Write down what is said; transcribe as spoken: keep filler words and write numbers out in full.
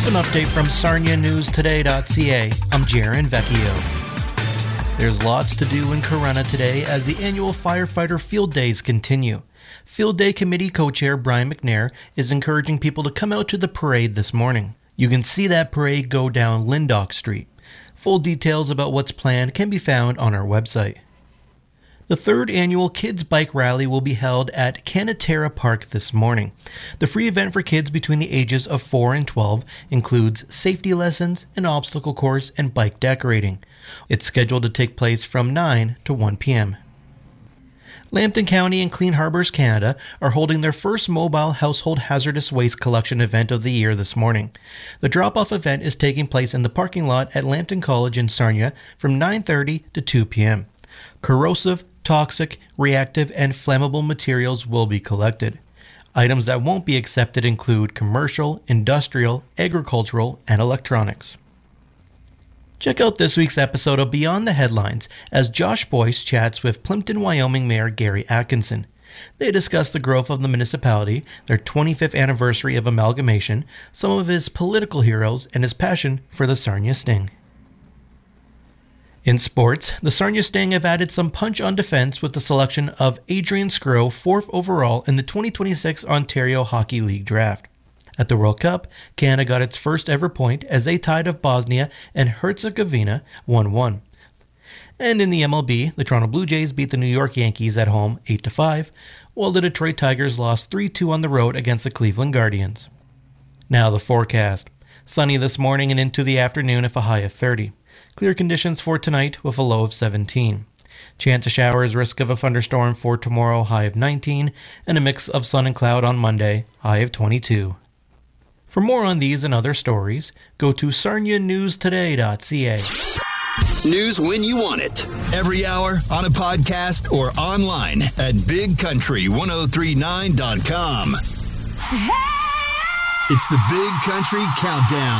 With an update from Sarnia News Today dot c a, I'm Jaron Vecchio. There's lots to do in Corunna today as the annual Firefighter Field Days continue. Field Day Committee Co-Chair Brian McNair is encouraging people to come out to the parade this morning. You can see that parade go down Lyndoch Street. Full details about what's planned can be found on our website. The third annual Kids Bike Rally will be held at Canaterra Park this morning. The free event for kids between the ages of four and twelve includes safety lessons, an obstacle course, and bike decorating. It's scheduled to take place from nine to one p.m. Lambton County and Clean Harbors Canada are holding their first mobile household hazardous waste collection event of the year this morning. The drop-off event is taking place in the parking lot at Lambton College in Sarnia from nine thirty to two p.m. Corrosive, toxic, reactive, and flammable materials will be collected. Items that won't be accepted include commercial, industrial, agricultural, and electronics. Check out this week's episode of Beyond the Headlines as Josh Boyce chats with Plimpton, Wyoming Mayor Gary Atkinson. They discuss the growth of the municipality, their twenty-fifth anniversary of amalgamation, some of his political heroes, and his passion for the Sarnia Sting. In sports, the Sarnia Sting have added some punch on defense with the selection of Adrian Skro fourth overall in the twenty twenty-six Ontario Hockey League draft. At the World Cup, Canada got its first ever point as they tied of Bosnia and Herzegovina one one. And in the M L B, the Toronto Blue Jays beat the New York Yankees at home eight to five, while the Detroit Tigers lost three two on the road against the Cleveland Guardians. Now the forecast. Sunny this morning and into the afternoon with a high of thirty. Clear conditions for tonight with a low of seventeen. Chance of showers, risk of a thunderstorm for tomorrow, high of nineteen, and a mix of sun and cloud on Monday, high of twenty-two. For more on these and other stories, go to Sarnia News Today dot c a. News when you want it. Every hour, on a podcast, or online at big country ten thirty-nine dot com. It's the Big Country Countdown.